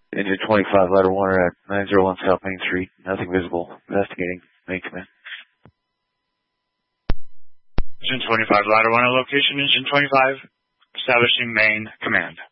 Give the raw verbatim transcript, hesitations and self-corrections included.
Engine twenty-five, ladder one at nine oh one South Main Street. Nothing visible. Investigating. Main command. Engine twenty-five, ladder one at location. Engine twenty-five, establishing main command.